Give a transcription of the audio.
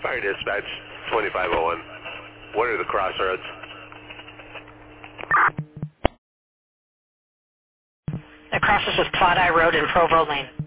Fire dispatch 2501. What are the crossroads? It crosses with Plot Eye Road and Provo Lane.